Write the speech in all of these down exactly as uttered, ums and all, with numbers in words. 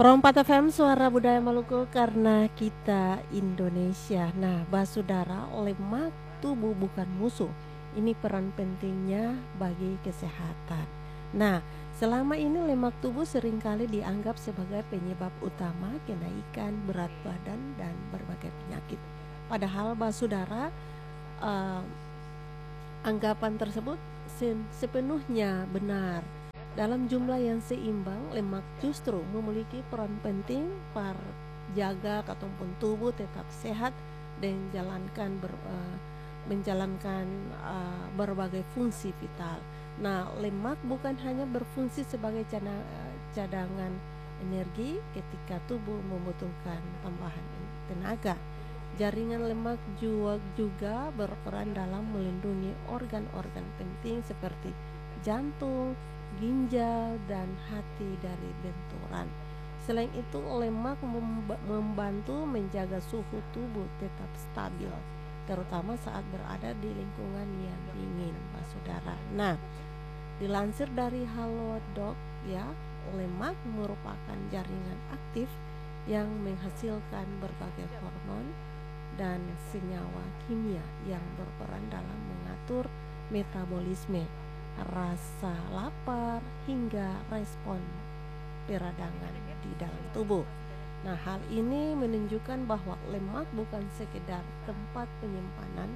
Perompat F M, suara budaya Maluku, karena kita Indonesia. Nah, Basudara, lemak tubuh bukan musuh. Ini peran pentingnya bagi kesehatan. Nah, selama ini lemak tubuh seringkali dianggap sebagai penyebab utama kenaikan berat badan dan berbagai penyakit. Padahal Basudara, uh, anggapan tersebut sepenuhnya benar. Dalam jumlah yang seimbang, lemak justru memiliki peran penting para jaga ataupun tubuh tetap sehat dan jalankan ber, uh, menjalankan uh, berbagai fungsi vital. Nah, lemak bukan hanya berfungsi sebagai cadangan energi ketika tubuh membutuhkan tambahan tenaga. Jaringan lemak juga berperan dalam melindungi organ-organ penting seperti jantung, ginjal, dan hati dari benturan. Selain itu, lemak membantu menjaga suhu tubuh tetap stabil, terutama saat berada di lingkungan yang dingin, Basudara. Nah, dilansir dari Halodoc, ya, lemak merupakan jaringan aktif yang menghasilkan berbagai hormon dan senyawa kimia yang berperan dalam mengatur metabolisme, rasa lapar, hingga respon peradangan di dalam tubuh. Nah, hal ini menunjukkan bahwa lemak bukan sekedar tempat penyimpanan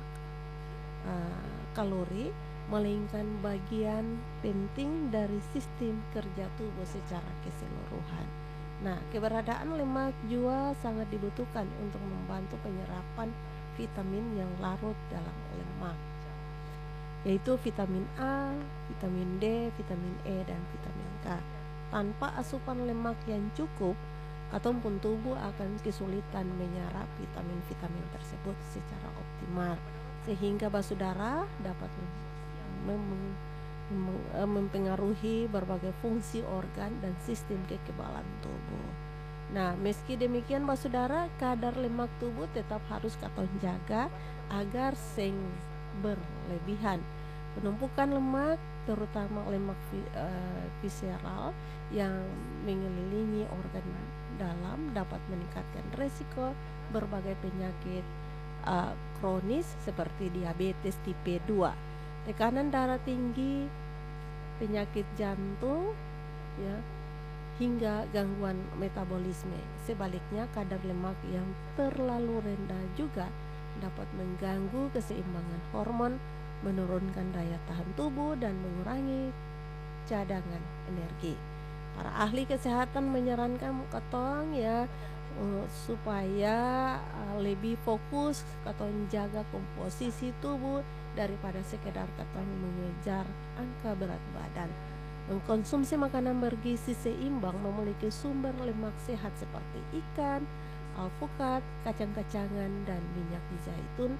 uh, kalori, melainkan bagian penting dari sistem kerja tubuh secara keseluruhan. Nah, keberadaan lemak juga sangat dibutuhkan untuk membantu penyerapan vitamin yang larut dalam lemak, yaitu vitamin A, vitamin D, vitamin E, dan vitamin K. Tanpa asupan lemak yang cukup, ataupun tubuh akan kesulitan menyerap vitamin-vitamin tersebut secara optimal, sehingga Basudara dapat mem- mem- mempengaruhi berbagai fungsi organ dan sistem kekebalan tubuh. Nah, meski demikian Basudara, kadar lemak tubuh tetap harus kita jaga agar seng berlebihan. Penumpukan lemak, terutama lemak uh, visceral yang mengelilingi organ dalam, dapat meningkatkan resiko berbagai penyakit uh, kronis seperti diabetes tipe dua, tekanan darah tinggi, penyakit jantung, ya, hingga gangguan metabolisme. Sebaliknya, kadar lemak yang terlalu rendah juga dapat mengganggu keseimbangan hormon, menurunkan daya tahan tubuh, dan mengurangi cadangan energi. Para ahli kesehatan menyarankan ketong ya uh, supaya uh, lebih fokus ketong jaga komposisi tubuh daripada sekedar ketong mengejar angka berat badan. Mengkonsumsi makanan bergizi seimbang memiliki sumber lemak sehat seperti ikan, alpukat, kacang-kacangan, dan minyak zaitun,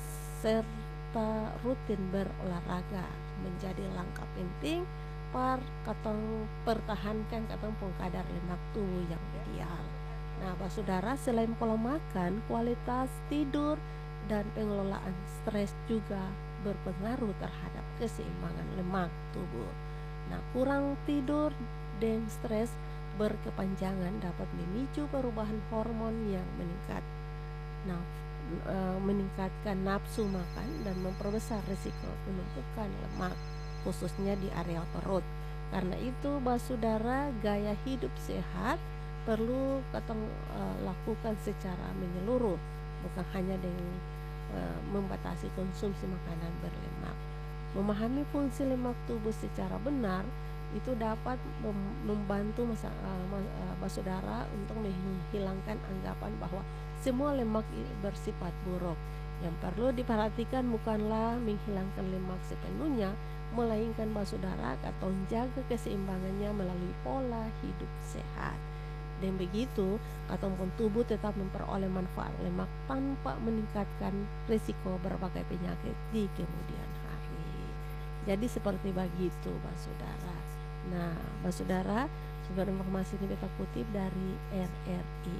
serta rutin berolahraga menjadi langkah penting par katong pertahankan katong pun kadar lemak tubuh yang ideal. Nah, Basudara, selain pola makan, kualitas tidur dan pengelolaan stres juga berpengaruh terhadap keseimbangan lemak tubuh. Nah, kurang tidur dan stres berkepanjangan dapat memicu perubahan hormon yang meningkat. Nah, e, meningkatkan nafsu makan dan memperbesar risiko penumpukan lemak, khususnya di area perut. Karena itu, Basudara, gaya hidup sehat perlu katong e, lakukan secara menyeluruh, bukan hanya dengan e, membatasi konsumsi makanan berlemak. Memahami fungsi lemak tubuh secara benar itu dapat membantu masa, uh, Basudara untuk menghilangkan anggapan bahwa semua lemak bersifat buruk. Yang perlu diperhatikan bukanlah menghilangkan lemak sepenuhnya, melainkan Basudara atau jaga keseimbangannya melalui pola hidup sehat. Dan begitu, ataupun tubuh tetap memperoleh manfaat lemak tanpa meningkatkan risiko berbagai penyakit di kemudian hari. Jadi seperti begitu, Basudara. Nah, Basudara, sumber informasi ini kita kutip dari R R I.